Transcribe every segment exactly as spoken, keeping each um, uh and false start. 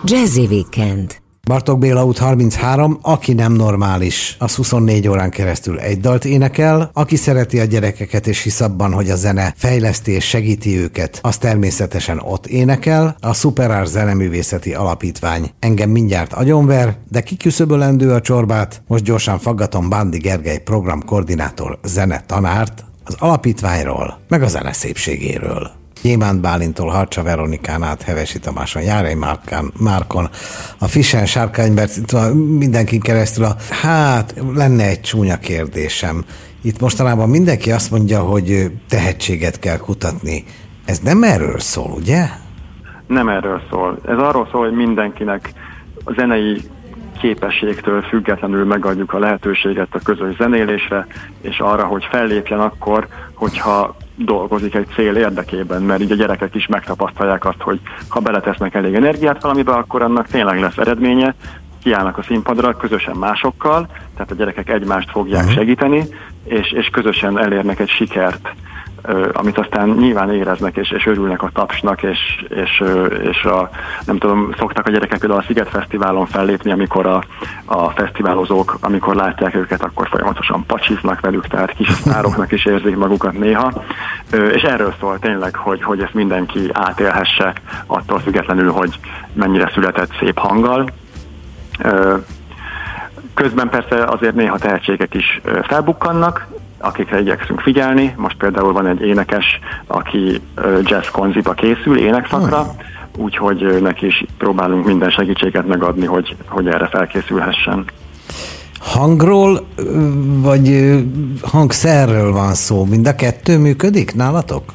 Jazzy Weekend. Bartók Béla út harminchárom, aki nem normális, az huszonnégy órán keresztül egy dalt énekel, aki szereti a gyerekeket és hisz abban, hogy a zene fejleszti és segíti őket, az természetesen ott énekel. A Superár Zeneművészeti Alapítvány engem mindjárt agyonver, de kiküszöbölendő a csorbát, most gyorsan faggatom Bándi Gergely programkoordinátor zenetanárt az alapítványról, meg a zene szépségéről. Gyémánt Bálintól Harcsa Veronikán át Hevesi Tamáson, Járai Márkán, Márkon, a Fisen Sárkánybert, mindenkin keresztül a... Hát, lenne egy csúnya kérdésem. Itt mostanában mindenki azt mondja, hogy tehetséget kell kutatni. Ez nem erről szól, ugye? Nem erről szól. Ez arról szól, hogy mindenkinek a zenei képességtől függetlenül megadjuk a lehetőséget a közös zenélésre, és arra, hogy fellépjen akkor, hogyha dolgozik egy cél érdekében, mert így a gyerekek is megtapasztalják azt, hogy ha beletesznek elég energiát valamibe, akkor annak tényleg lesz eredménye, kiállnak a színpadra közösen másokkal, tehát a gyerekek egymást fogják segíteni, és, és közösen elérnek egy sikert, amit aztán nyilván éreznek, és, és örülnek a tapsnak, és, és, és a, nem tudom, szoktak a gyerekek például a Sziget Fesztiválon fellépni, amikor a, a fesztiválozók, amikor látják őket, akkor folyamatosan pacsiznak velük, tehát kis sztároknak is érzik magukat néha. És erről szól tényleg, hogy, hogy ezt mindenki átélhesse, attól függetlenül, hogy mennyire született szép hanggal. Közben persze azért néha tehetségek is felbukkannak, akikre igyekszünk figyelni. Most például van egy énekes, aki jazz konziba készül énekszakra, úgyhogy neki is próbálunk minden segítséget megadni, hogy, hogy erre felkészülhessen. Hangról vagy hangszerről van szó? Mind a kettő működik nálatok?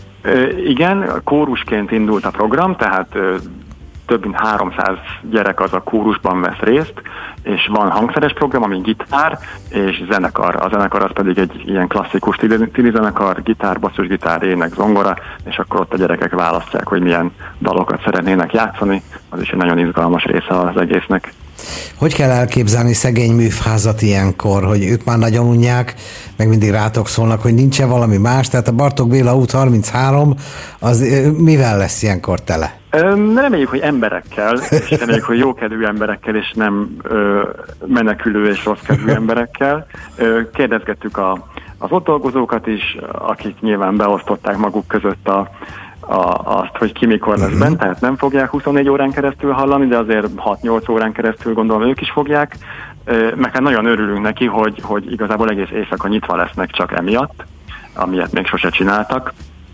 Igen, kórusként indult a program, tehát több mint háromszáz gyerek az a kórusban vesz részt, és van hangszeres program, ami gitár és zenekar. A zenekar az pedig egy ilyen klasszikus tini zenekar, gitár, basszusgitár, ének, zongora, és akkor ott a gyerekek választják, hogy milyen dalokat szeretnének játszani. Az is egy nagyon izgalmas része az egésznek. Hogy kell elképzelni szegény műfházat ilyenkor, hogy ők már nagyon unják, meg mindig rátok szólnak, hogy nincs-e valami más, tehát a Bartók Béla út harminchárom, az mivel lesz ilyenkor tele? Reméljük, hogy emberekkel, és reméljük, hogy jókedvű emberekkel, és nem ö, menekülő és rosszkedvű emberekkel. Ö, kérdezgettük a, az ott dolgozókat is, akik nyilván beosztották maguk között a A, azt, hogy ki mikor lesz bent, tehát nem fogják huszonnégy órán keresztül hallani, de azért hat-nyolc órán keresztül gondolom ők is fogják. Meg hát nagyon örülünk neki, hogy, hogy igazából egész éjszaka nyitva lesznek csak emiatt, amilyet még sose csináltak,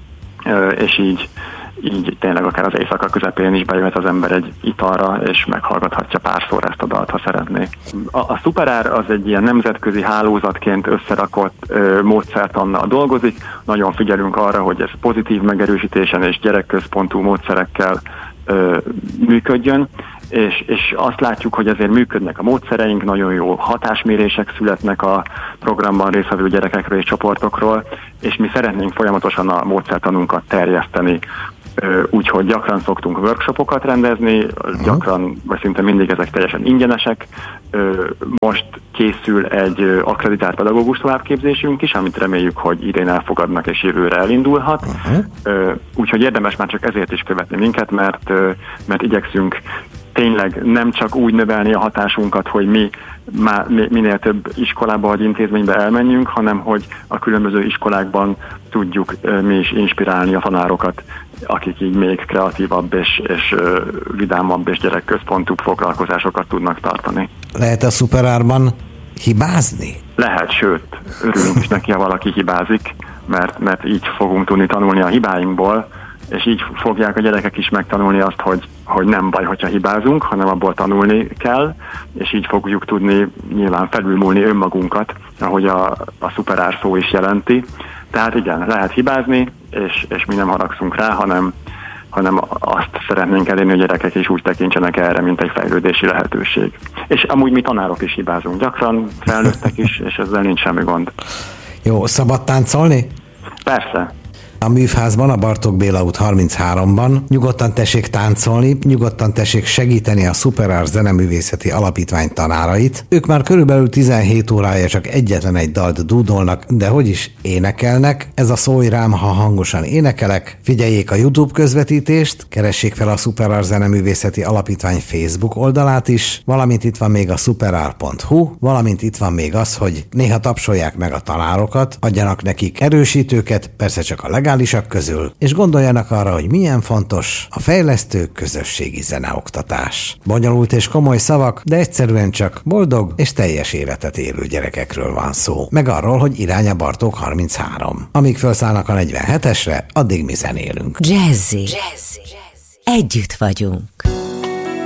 és így, így tényleg akár az éjszaka közepén is bejöhet az ember egy italra, és meghallgathatja párszor ezt a dalt, ha szeretné. A, a Superár az egy ilyen nemzetközi hálózatként összerakott ö, módszertannal dolgozik. Nagyon figyelünk arra, hogy ez pozitív megerősítésen és gyerekközpontú módszerekkel ö, működjön, és, és azt látjuk, hogy azért működnek a módszereink, nagyon jó hatásmérések születnek a programban résztvevő gyerekekről és csoportokról, és mi szeretnénk folyamatosan a módszertanunkat terjeszteni. Úgyhogy gyakran szoktunk workshopokat rendezni, gyakran, vagy szinte mindig ezek teljesen ingyenesek. Most készül egy akkreditált pedagógus továbbképzésünk is, amit reméljük, hogy idén elfogadnak és jövőre elindulhat. Uh-huh. Úgyhogy érdemes már csak ezért is követni minket, mert, mert igyekszünk tényleg nem csak úgy növelni a hatásunkat, hogy mi má, minél több iskolába vagy intézménybe elmenjünk, hanem hogy a különböző iskolákban tudjuk mi is inspirálni a tanárokat, akik így még kreatívabb és, és vidámabb és gyerekközpontúbb foglalkozásokat tudnak tartani. Lehet a Superárban hibázni? Lehet, sőt, örülünk is neki, ha valaki hibázik, mert, mert így fogunk tudni tanulni a hibáinkból, és így fogják a gyerekek is megtanulni azt, hogy, hogy nem baj, hogyha hibázunk, hanem abból tanulni kell, és így fogjuk tudni nyilván felülmúlni önmagunkat, ahogy a, a Superár szó is jelenti. Tehát igen, lehet hibázni, és, és mi nem haragszunk rá, hanem, hanem azt szeretnénk elérni, hogy a gyerekek is úgy tekintsenek erre, mint egy fejlődési lehetőség. És amúgy mi tanárok is hibázunk gyakran, felnőttek is, és ezzel nincs semmi gond. Jó, szabad táncolni? Persze. A Művházban, a Bartók Béla út harmincháromban nyugodtan tessék táncolni, nyugodtan tessék segíteni a Superart Zeneművészeti Alapítvány tanárait. Ők már körülbelül tizenhét órája csak egyetlen egy dalt dúdolnak, de hogy is énekelnek. Ez a Szólj rám, ha hangosan énekelek. Figyeljék a YouTube közvetítést, keressék fel a Superart Zeneművészeti Alapítvány Facebook oldalát is, valamint itt van még a superart pont hu, valamint itt van még az, hogy néha tapsolják meg a tanárokat, adjanak nekik erősítőket, persze csak a legálisak közül, és gondoljanak arra, hogy milyen fontos a fejlesztő közösségi zeneoktatás. Bonyolult és komoly szavak, de egyszerűen csak boldog és teljes életet élő gyerekekről van szó. Meg arról, hogy irány a Bartók harminchárom. Amíg felszállnak a negyvenhetesre, addig mi zenélünk. Jazzy. Jazzy. Együtt vagyunk.